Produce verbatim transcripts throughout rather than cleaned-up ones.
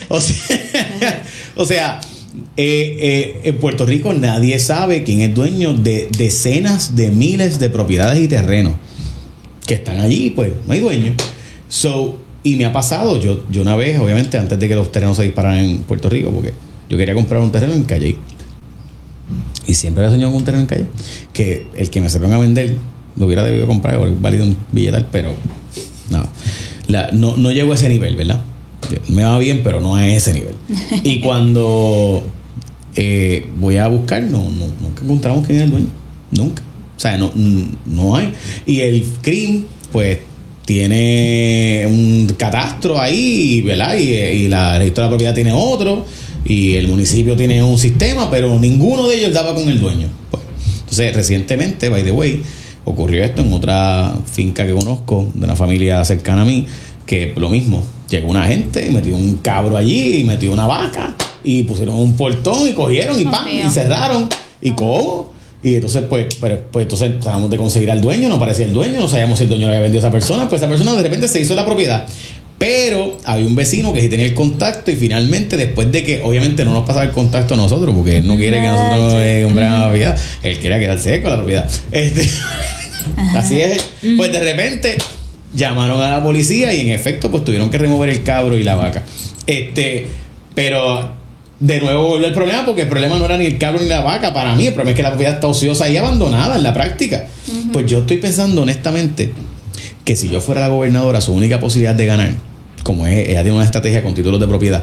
O sea, o sea eh, eh, en Puerto Rico nadie sabe quién es dueño de decenas de miles de propiedades y terrenos que están allí, pues no hay dueño. So, y me ha pasado, yo, yo una vez, obviamente, antes de que los terrenos se dispararan en Puerto Rico, porque yo quería comprar un terreno en Calle. Y siempre había soñado con un terreno en Calle, que el que me acercaron a vender lo hubiera debido comprar, o válido un billetal, pero no, la, no, no llego a ese nivel, ¿verdad? Me va bien, pero no a ese nivel. Y cuando eh, voy a buscar, no, no, nunca encontramos quién es el dueño. Nunca. O sea, no, no hay. Y el C R I M, pues, tiene un catastro ahí, ¿verdad? Y, y la registro de la propiedad tiene otro. Y el municipio tiene un sistema, pero ninguno de ellos daba con el dueño. Pues, entonces, recientemente, by the way, ocurrió esto en otra finca que conozco, de una familia cercana a mí, que lo mismo. Llegó una gente y metió un cabro allí y metió una vaca y pusieron un portón y cogieron y oh, ¡pam! Mío. Y cerraron. ¿Y cómo? Y entonces, pues, pues, pues entonces tratamos de conseguir al dueño, no parecía el dueño, no sabíamos si el dueño le había vendido a esa persona, pues esa persona de repente se hizo la propiedad. Pero había un vecino que sí tenía el contacto y finalmente, después de que obviamente no nos pasaba el contacto a nosotros, porque él no quiere que nosotros eh, compremos la propiedad, él quería quedarse con la propiedad. Este, así es. Pues de repente llamaron a la policía y en efecto pues tuvieron que remover el cabro y la vaca. Este, pero de nuevo volvió el problema, porque el problema no era ni el cabro ni la vaca para mí, el problema es que la propiedad está ociosa y abandonada en la práctica. Uh-huh. Pues yo estoy pensando honestamente que si yo fuera la gobernadora, su única posibilidad de ganar, como es, ella tiene una estrategia con títulos de propiedad.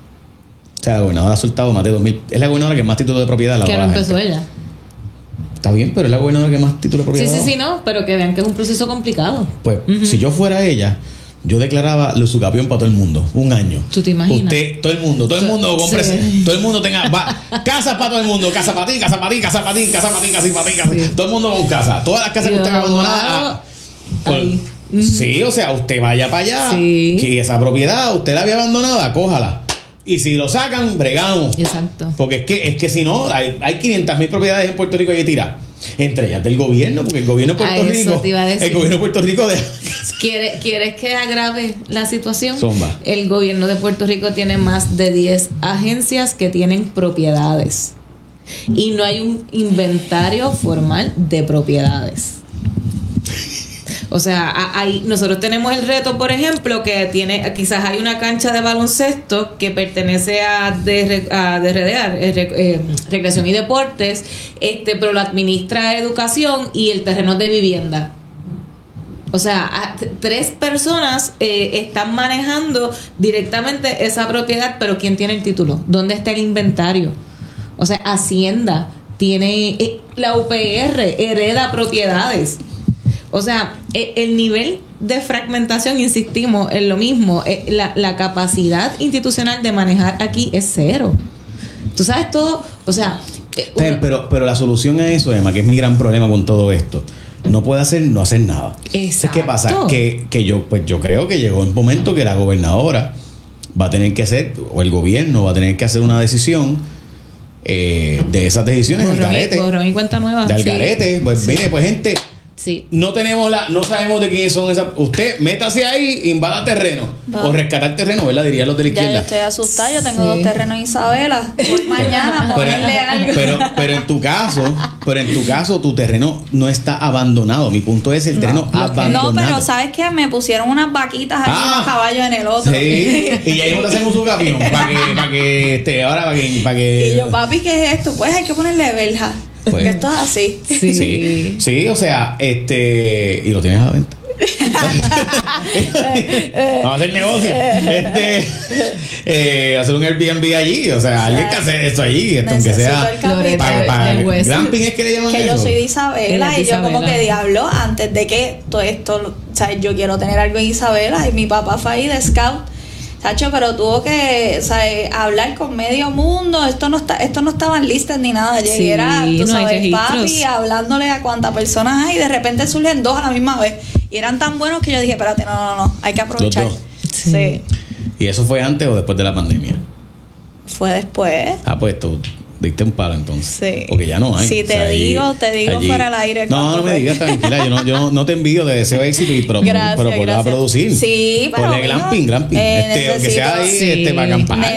O sea, la gobernadora ha soltado más de dos mil. Es la gobernadora que más títulos de propiedad la que no empezó ella. Está bien, pero es la gobernadora que más títulos de propiedad. Sí, sí, sí, no, pero que vean que es un proceso complicado. Pues, uh-huh. Si yo fuera ella, yo declaraba lo sucapión para todo el mundo, un año. ¿Tú te imaginas? Usted, todo el mundo, todo el mundo, compre, sí. Todo el mundo tenga, va, casa para todo el mundo, casa para ti, casa para ti, casa para ti, casa para ti, casa para ti, casa. Sí. Todo el mundo con casa, todas las casas que usted abandonadas. Uh-huh. Sí, o sea, usted vaya para allá, sí. Que esa propiedad usted la había abandonada, cójala. Y si lo sacan, bregamos. Exacto. Porque es que, es que si no, hay, hay quinientas mil propiedades en Puerto Rico que tirar. Entre ellas del gobierno, porque el gobierno de Puerto a Rico. Te iba a decir. El gobierno de Puerto Rico de... ¿Quieres, ¿Quieres que agrave la situación? Zumba. El gobierno de Puerto Rico tiene más de diez agencias que tienen propiedades. Y no hay un inventario formal de propiedades. O sea, hay, nosotros tenemos el reto, por ejemplo, que tiene, quizás hay una cancha de baloncesto que pertenece a, de, a D R D A, eh, eh, Recreación y Deportes, este, pero lo administra Educación y el terreno es de vivienda. O sea, a, tres personas eh, están manejando directamente esa propiedad, pero ¿quién tiene el título? ¿Dónde está el inventario? O sea, Hacienda tiene, eh, la U P R hereda propiedades. O sea, el nivel de fragmentación, insistimos en lo mismo, la, la capacidad institucional de manejar aquí es cero. Tú sabes todo, o sea... Uno, pero, pero la solución a eso, Emma, que es mi gran problema con todo esto, no puede hacer no hacer nada. Exacto. ¿Qué pasa? Que, que yo, pues yo creo que llegó un momento que la gobernadora va a tener que hacer, o el gobierno va a tener que hacer una decisión eh, de esas decisiones del garete. Borrón y cuenta nueva. Del sí. garete. Pues sí. mire, pues gente... Sí. No tenemos la, no sabemos de quiénes son esas. Usted métase ahí, invada terreno. Va. O rescatar terreno, ¿verdad? Dirían los de la izquierda. Ya yo estoy asustada, yo tengo sí. dos terrenos en Isabela. Voy mañana a ponerle algo. Pero, pero en tu caso, pero en tu caso, tu terreno no está abandonado. Mi punto es el terreno no. abandonado. No, pero ¿sabes qué? Me pusieron unas vaquitas ahí ah, unos caballos en el otro. Sí. Y ahí no hacemos un capión para que, para que este, ahora para que, para que. Y yo, papi, ¿qué es esto? Pues hay que ponerle verja. Pues, porque esto es así. Sí. sí, sí, o sea, este, y lo tienes a la venta. Vamos a hacer negocio. Este, eh, hacer un Airbnb allí, o sea, alguien que hacer eso allí, esto, aunque sea para, para glamping es que le llaman que eso. Yo soy de Isabela y Isabela. Yo como que diablo, antes de que todo esto, o sea, yo quiero tener algo en Isabela y mi papá fue ahí de scout. Tacho, pero tuvo que, o sea, hablar con medio mundo. Esto no está, esto no estaba en listas ni nada. Llegué, sí, era, tú no sabes, papi, hablándole a cuántas personas hay. Y de repente surgen dos a la misma vez. Y eran tan buenos que yo dije, espérate, no, no, no, hay que aprovechar. Sí. sí. ¿Y eso fue antes o después de la pandemia? Fue después. Ah, pues tú diste un palo entonces. Sí. Porque ya no hay. Si te o sea, digo, allí, te digo allí, fuera al aire. No, no me digas, tranquila. Yo no, yo no te envío, de deseo éxito, y pero, gracias, pero por a producir. Sí, pero. Ponle glamping, glamping. Eh, este, aunque sea ahí, sí. este, para acampar.